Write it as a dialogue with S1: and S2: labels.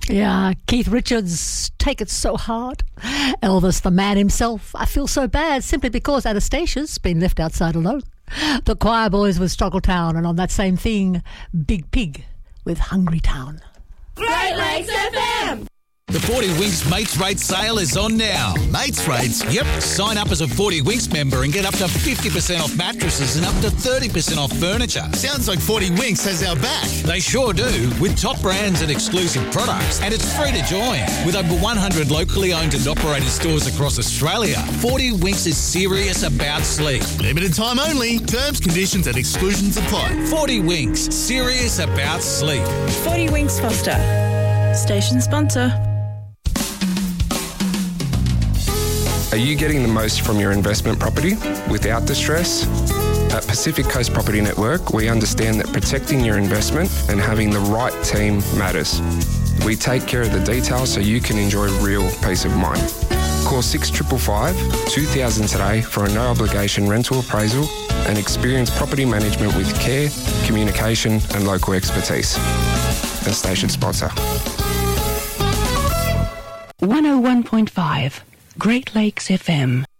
S1: Yeah, Keith Richards, Take It So Hard. Elvis, the man himself, I Feel So Bad, simply because Anastasia's been left outside alone. The Choir Boys with Struggle Town, and on that same thing, Big Pig with Hungry Town.
S2: Great Lakes FM!
S3: The 40 Winks Mates Rates sale is on now.
S4: Mates rates?
S3: Yep. Sign up as a 40 Winks member and get up to 50% off mattresses and up to 30% off furniture.
S4: Sounds like 40 Winks has our back.
S3: They sure do, with top brands and exclusive products. And it's free to join. With over 100 locally owned and operated stores across Australia, 40 Winks is serious about sleep.
S4: Limited time only. Terms, conditions and exclusions apply.
S3: 40 Winks, serious about sleep.
S5: 40 Winks Foster. Station sponsor.
S6: Are you getting the most from your investment property without the stress? At Pacific Coast Property Network, we understand that protecting your investment and having the right team matters. We take care of the details so you can enjoy real peace of mind. Call 6555 2000 today for a no-obligation rental appraisal and experience property management with care, communication and local expertise. And station sponsor.
S5: 101.5 Great Lakes FM.